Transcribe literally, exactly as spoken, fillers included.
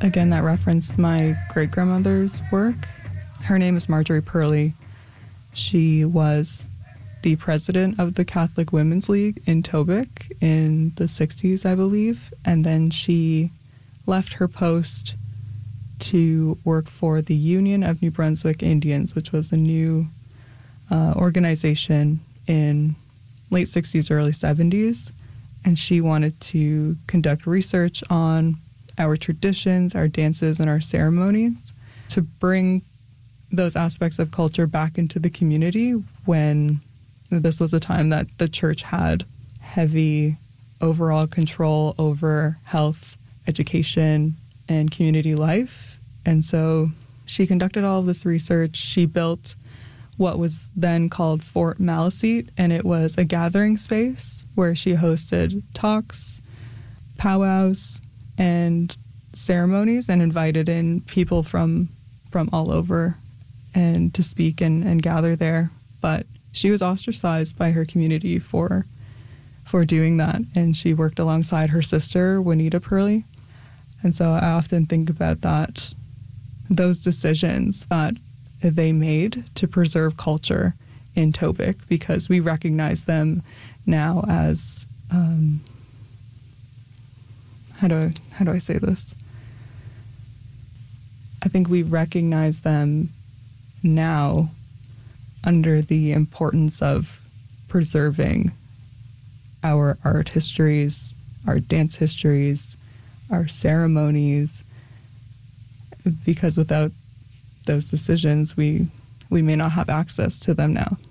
Again, that referenced my great-grandmother's work. Her name is Marjorie Purley. She was the president of the Catholic Women's League in Tobique in the sixties, I believe, and then she left her post to work for the Union of New Brunswick Indians, which was a new uh, organization in late sixties, early seventies, and she wanted to conduct research on our traditions, our dances, and our ceremonies to bring those aspects of culture back into the community when this was a time that the church had heavy overall control over health, education, and community life. And so she conducted all of this research. She built what was then called Fort Maliseet, and it was a gathering space where she hosted talks, powwows, and ceremonies and invited in people from from all over and to speak and, and gather there. But she was ostracized by her community for for doing that, and she worked alongside her sister, Juanita Purley. And so I often think about that, those decisions that they made to preserve culture in Tobique, because we recognize them now as, um, how do I, how do I say this? I think we recognize them now under the importance of preserving our art histories, our dance histories, our ceremonies, because without those decisions, we we may not have access to them now.